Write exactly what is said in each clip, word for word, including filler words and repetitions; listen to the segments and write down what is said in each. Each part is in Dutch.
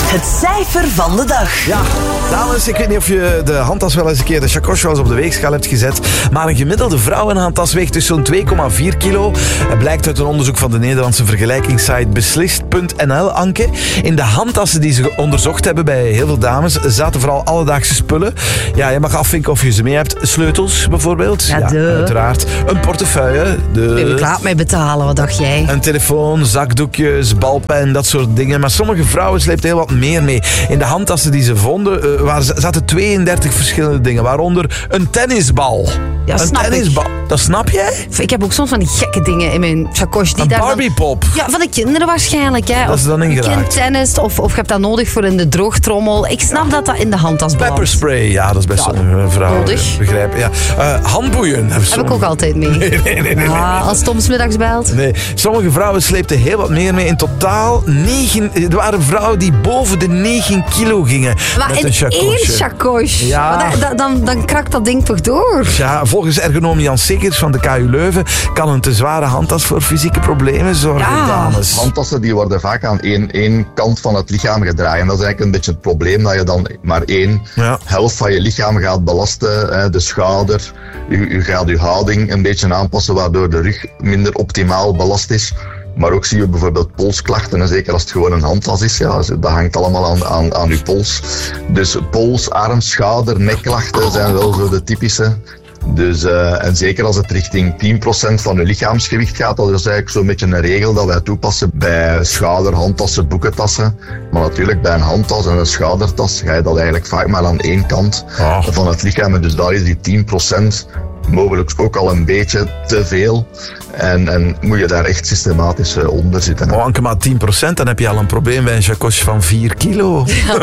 Het cijfer van de dag. Ja, dames, ik weet niet of je de handtas wel eens een keer de chacoche wel eens op de weegschaal hebt gezet, maar een gemiddelde vrouwenhandtas weegt dus zo'n twee komma vier kilo. Het blijkt uit een onderzoek van de Nederlandse vergelijkingssite beslist punt n l, Anke. In de handtassen die ze onderzocht hebben bij heel veel dames zaten vooral alledaagse spullen. Ja, je mag afvinken of je ze mee hebt. Sleutels bijvoorbeeld. Ja, de. uiteraard. Een portefeuille. De... Ik laat mij betalen, wat dacht jij? Een telefoon, zakdoekjes, balpen, dat soort dingen. Maar sommige vrouwen sleepten heel wat meer mee. In de handtassen die ze vonden uh, waar zaten tweeëndertig verschillende dingen. Waaronder een tennisbal. Ja, een snap tennisbal. ik. Dat snap jij? Ik heb ook soms van die gekke dingen in mijn chacoche. Die Een daar dan- Barbiepop. Ja, van de kinderen waarschijnlijk. Hè. Dat is dan Of ingeraakt. een kind tennist, of, of je hebt dat nodig voor in de droogtrommel. Ik snap dat dat in de handtas belandt. Pepperspray. Ja, dat is best Ja, sommige vrouwen. nodig. Begrijp. Ja. Uh, handboeien. Heb ik ook altijd mee. Nee, nee, nee. nee, Ah, als Tom 's middags belt. Nee, sommige vrouwen sleepten heel wat meer mee. In totaal negen... Er waren vrouwen die boven de negen kilo gingen Maar met in een chacoche. één chacoche. Ja. Maar dat- dat- dan, dan krakt dat ding toch door? Ja, volgens ergonoom Jan Sikkers van de K U Leuven kan een te zware handtas voor fysieke problemen zorgen, Ja. dames. Handtassen die worden vaak aan één, één kant van het lichaam gedragen. Dat is eigenlijk een beetje het probleem, dat je dan maar één Ja. helft van je lichaam gaat belasten. Hè, de schouder, je, je gaat je houding een beetje aanpassen, waardoor de rug minder optimaal belast is. Maar ook zie je bijvoorbeeld polsklachten, en zeker als het gewoon een handtas is, ja, dat hangt allemaal aan, aan, aan je pols. Dus pols, arm, schouder, nekklachten zijn wel zo de typische. Dus, uh, en zeker als het richting tien procent van je lichaamsgewicht gaat, dat is eigenlijk zo'n beetje een regel dat wij toepassen bij schouder, handtassen, boekentassen. Maar natuurlijk bij een handtas en een schoudertas ga je dat eigenlijk vaak maar aan één kant Oh. van het lichaam. En dus daar is die tien procent mogelijk ook al een beetje te veel. En, en moet je daar echt systematisch uh, onder zitten. Hè. Oh, Anke, maar tien procent, dan heb je al een probleem bij een chacoche van vier kilo.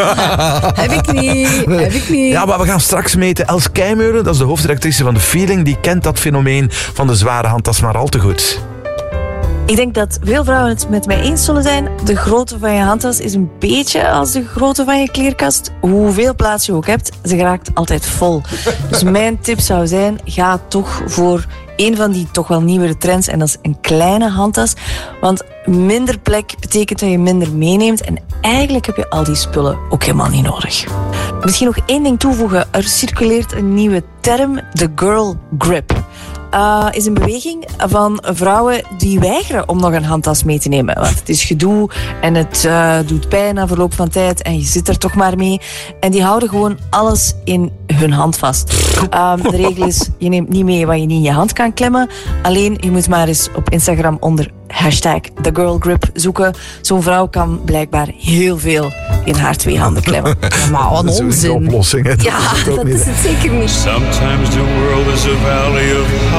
Heb ik niet. Heb ik niet. Ja, maar we gaan straks meten. Els Keimeuren, dat is de hoofdredactrice van The Feeling, die kent dat fenomeen van de zware handtas maar al te goed. Ik denk dat veel vrouwen het met mij eens zullen zijn. De grootte van je handtas is een beetje als de grootte van je kleerkast. Hoeveel plaats je ook hebt, ze geraakt altijd vol. Dus mijn tip zou zijn, ga toch voor een van die toch wel nieuwere trends. En dat is een kleine handtas. Want minder plek betekent dat je minder meeneemt. En eigenlijk heb je al die spullen ook helemaal niet nodig. Misschien nog één ding toevoegen. Er circuleert een nieuwe term, de girl grip. Uh, is een beweging van vrouwen die weigeren om nog een handtas mee te nemen. Want het is gedoe en het uh, doet pijn na verloop van tijd en je zit er toch maar mee. En die houden gewoon alles in hun hand vast. Um, de regel is, je neemt niet mee wat je niet in je hand kan klemmen. Alleen, je moet maar eens op Instagram onder hashtag TheGirlGrip zoeken. Zo'n vrouw kan blijkbaar heel veel in haar twee handen klemmen. Ja, maar wat Dat is een onzin. oplossing. Hè. Dat Ja, is het ook dat niet, is hè. het zeker niet. Sometimes the world is a valley of